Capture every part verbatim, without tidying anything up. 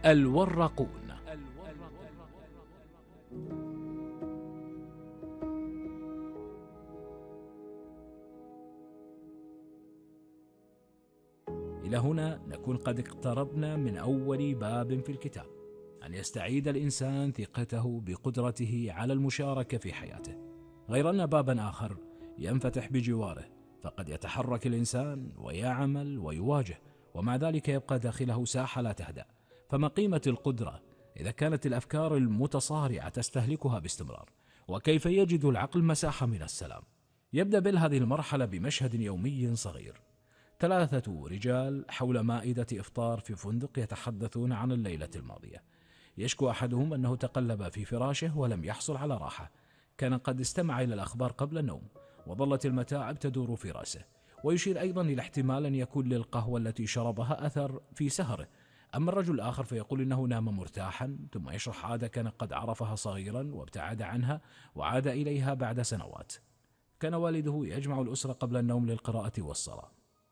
الورقون. إلى هنا نكون قد اقتربنا من أول باب في الكتاب، أن يستعيد الإنسان ثقته بقدرته على المشاركة في حياته، غير أن بابا آخر ينفتح بجواره، فقد يتحرك الإنسان ويعمل ويواجه، ومع ذلك يبقى داخله ساحة لا تهدأ. فما قيمة القدرة إذا كانت الأفكار المتصارعة تستهلكها باستمرار؟ وكيف يجد العقل مساحة من السلام؟ يبدأ بيل هذه المرحلة بمشهد يومي صغير، ثلاثة رجال حول مائدة إفطار في فندق يتحدثون عن الليلة الماضية. يشكو أحدهم أنه تقلب في فراشه ولم يحصل على راحة، كان قد استمع إلى الأخبار قبل النوم وظلت المتاعب تدور في رأسه، ويشير أيضا إلى احتمال أن يكون للقهوة التي شربها أثر في سهره. أما الرجل الآخر فيقول إنه نام مرتاحا، ثم يشرح عادة كان قد عرفها صغيرا وابتعد عنها وعاد إليها بعد سنوات. كان والده يجمع الأسرة قبل النوم للقراءة والصلاة،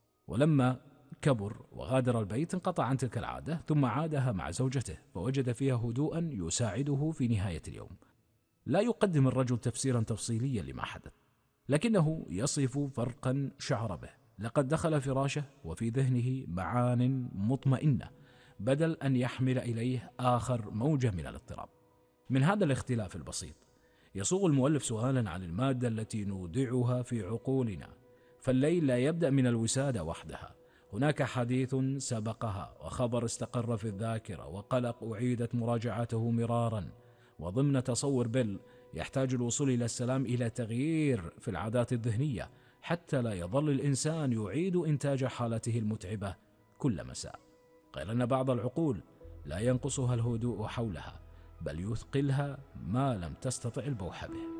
ولما كبر وغادر البيت انقطع عن تلك العادة، ثم عادها مع زوجته فوجد فيها هدوءا يساعده في نهاية اليوم. لا يقدم الرجل تفسيرا تفصيليا لما حدث، لكنه يصف فرقا شعر به. لقد دخل فراشه وفي ذهنه معان مطمئنة بدل أن يحمل إليه آخر موجة من الاضطراب. من هذا الاختلاف البسيط يصوغ المؤلف سؤالا عن المادة التي نودعها في عقولنا. فالليل لا يبدأ من الوسادة وحدها، هناك حديث سبقها وخبر استقر في الذاكرة وقلق أعيدت مراجعته مرارا. وضمن تصور بيل يحتاج الوصول إلى السلام إلى تغيير في العادات الذهنية حتى لا يظل الإنسان يعيد إنتاج حالته المتعبة كل مساء. غير أن بعض العقول لا ينقصها الهدوء حولها، بل يثقلها ما لم تستطع البوح به.